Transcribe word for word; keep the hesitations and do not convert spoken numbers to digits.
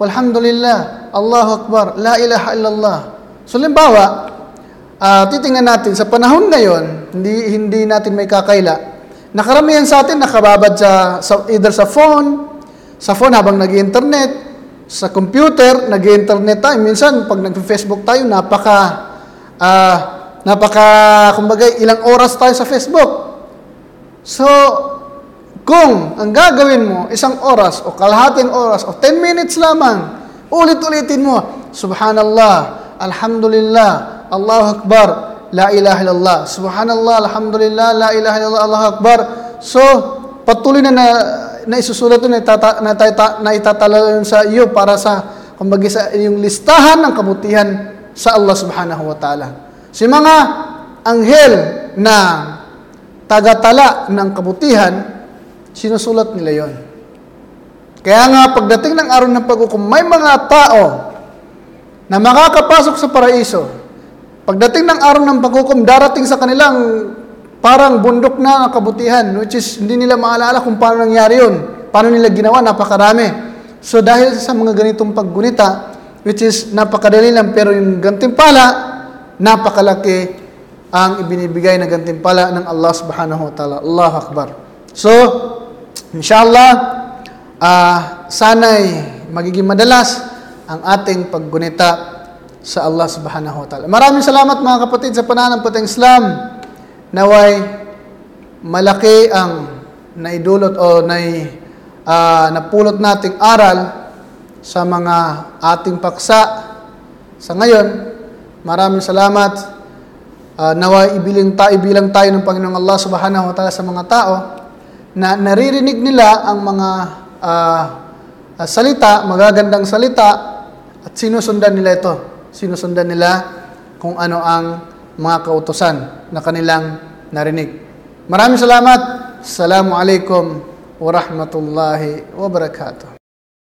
walhamdulillah, Allahu Akbar, la ilaha illallah. So, limbawa, uh, titingnan natin, sa panahon ngayon, hindi, hindi natin may kakaila, nakaramihan sa atin nakababad sa, sa either sa phone, sa phone habang nag-internet, sa computer, nag-internet tayo. Minsan, pag nag-Facebook tayo, napaka, uh, napaka, kumbaga, ilang oras tayo sa Facebook. So, kung ang gagawin mo, isang oras, o kalahating oras, o ten minutes lamang, ulit-ulitin mo, Subhanallah, Alhamdulillah, Allahu Akbar, La ilaha illallah, Subhanallah, Alhamdulillah, La ilaha illallah, Allahu Akbar. So, patuloy na na, na isusulat ito, na, itata, na, itata, na itatala sa iyo para sa, kumbaga, sa yung listahan ng kabutihan sa Allah subhanahu wa ta'ala. Si mga anghel na tagatala ng kabutihan, sinusulat nila yon. Kaya nga, pagdating ng araw ng paghukom, may mga tao na makakapasok sa paraiso. Pagdating ng araw ng paghukom, darating sa kanilang parang bundok na kabutihan, which is hindi nila maalala kung paano nangyari yun. Paano nila ginawa, napakarami. So dahil sa mga ganitong paggunita, which is napakadali lang, pero yung gantimpala, napakalaki ang ibinibigay na gantimpala ng Allah subhanahu wa ta'ala. Allahu Akbar. So, inshallah, uh, sana'y magiging madalas ang ating paggunita sa Allah subhanahu wa ta'ala. Maraming salamat mga kapatid sa pananampalatayang Islam. Naway malaki ang naidulot o nai, uh, napulot nating aral sa mga ating paksa sa ngayon. Maraming salamat. Uh, naway ibilang, ta, ibilang tayo ng Panginoong Allah subhanahu wa ta'ala sa mga tao na naririnig nila ang mga uh, uh, salita, magagandang salita, at sinusundan nila ito. Sinusundan nila kung ano ang mga kautusan na kanilang narinig. Maraming salamat. Assalamualaikum warahmatullahi wabarakatuh.